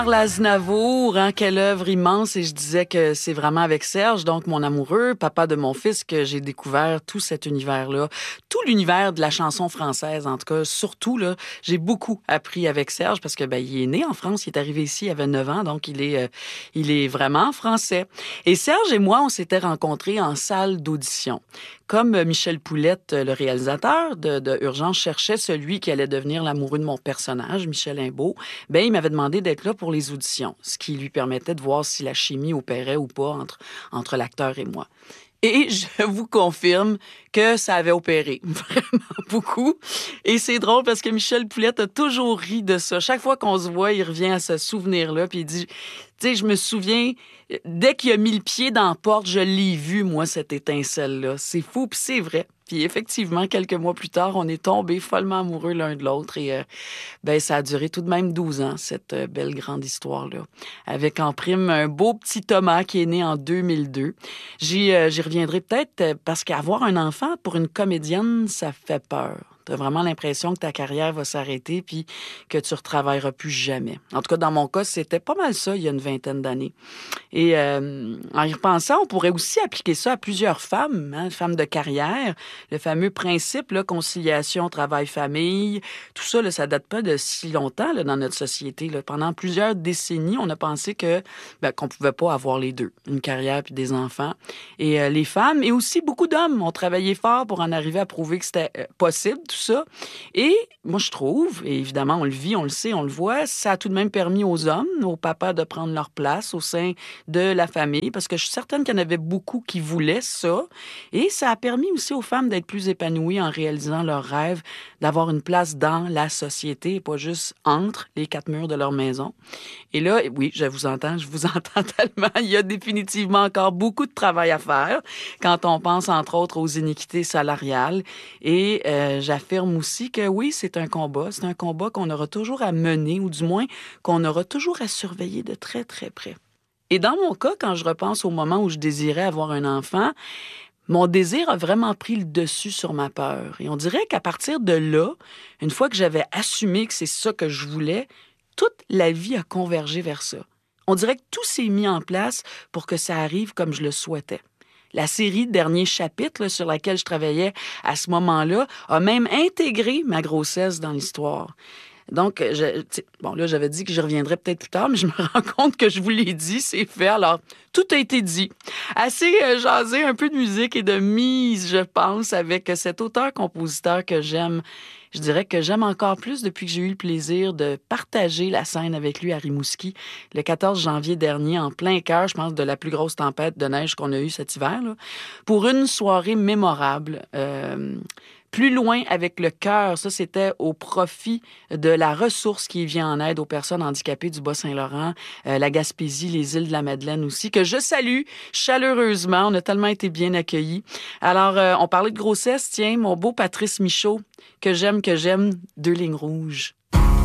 Charles Aznavour, hein, quelle œuvre immense, et je disais que c'est vraiment avec Serge, donc mon amoureux, papa de mon fils, que j'ai découvert tout cet univers-là, tout l'univers de la chanson française, en tout cas, surtout, là, j'ai beaucoup appris avec Serge parce que, ben, il est né en France, il est arrivé ici, il avait 9 ans, donc il est vraiment français. Et Serge et moi, on s'était rencontrés en salle d'audition. Comme Michel Poulette, le réalisateur de Urgence, cherchait celui qui allait devenir l'amoureux de mon personnage, Michel Imbeau, ben, il m'avait demandé d'être là pour les auditions, ce qui lui permettait de voir si la chimie opérait ou pas entre l'acteur et moi. Et je vous confirme que ça avait opéré vraiment beaucoup. Et c'est drôle parce que Michel Poulette a toujours ri de ça. Chaque fois qu'on se voit, il revient à ce souvenir-là, puis il dit, tu sais, je me souviens, dès qu'il a mis le pied dans la porte, je l'ai vu, moi, cette étincelle-là. C'est fou, puis c'est vrai. Puis effectivement, quelques mois plus tard, on est tombés follement amoureux l'un de l'autre et ben ça a duré tout de même 12 ans, cette belle grande histoire-là. Avec en prime un beau petit Thomas qui est né en 2002. J'y reviendrai peut-être parce qu'avoir un enfant pour une comédienne, ça fait peur. Tu as vraiment l'impression que ta carrière va s'arrêter puis que tu ne retravailleras plus jamais. En tout cas, dans mon cas, c'était pas mal ça il y a une vingtaine d'années. Et en y repensant, on pourrait aussi appliquer ça à plusieurs femmes, hein, femmes de carrière. Le fameux principe, là, conciliation, travail-famille, tout ça, là, ça date pas de si longtemps là, dans notre société. Là. Pendant plusieurs décennies, on a pensé que qu'on pouvait pas avoir les deux, une carrière puis des enfants. Et les femmes, et aussi beaucoup d'hommes, ont travaillé fort pour en arriver à prouver que c'était possible, tout ça. Et moi, je trouve, et évidemment, on le vit, on le sait, on le voit, ça a tout de même permis aux hommes, aux papas, de prendre leur place au sein de la famille, parce que je suis certaine qu'il y en avait beaucoup qui voulaient ça. Et ça a permis aussi aux femmes d'être plus épanouies en réalisant leurs rêves, d'avoir une place dans la société et pas juste entre les quatre murs de leur maison. Et là, oui, je vous entends tellement. Il y a définitivement encore beaucoup de travail à faire quand on pense, entre autres, aux iniquités salariales. Et j'affirme aussi que oui, c'est un combat qu'on aura toujours à mener, ou du moins qu'on aura toujours à surveiller de très, très près. Et dans mon cas, quand je repense au moment où je désirais avoir un enfant, mon désir a vraiment pris le dessus sur ma peur. Et on dirait qu'à partir de là, une fois que j'avais assumé que c'est ça que je voulais, toute la vie a convergé vers ça. On dirait que tout s'est mis en place pour que ça arrive comme je le souhaitais. La série Dernier chapitre là, sur laquelle je travaillais à ce moment-là a même intégré ma grossesse dans l'histoire. Donc, bon, là, j'avais dit que je reviendrais peut-être plus tard, mais je me rends compte que je vous l'ai dit, c'est fait. Alors, tout a été dit. Assez jasé, un peu de musique et de mise, je pense, avec cet auteur-compositeur que j'aime. Je dirais que j'aime encore plus depuis que j'ai eu le plaisir de partager la scène avec lui à Rimouski le 14 janvier dernier, en plein cœur, je pense, de la plus grosse tempête de neige qu'on a eue cet hiver, là, pour une soirée mémorable. Plus loin avec le cœur, ça c'était au profit de la ressource qui vient en aide aux personnes handicapées du Bas-Saint-Laurent, la Gaspésie, les îles de la Madeleine aussi, que je salue chaleureusement. On a tellement été bien accueillis. Alors, on parlait de grossesse, tiens, mon beau Patrice Michaud, que j'aime, 2 lignes rouges.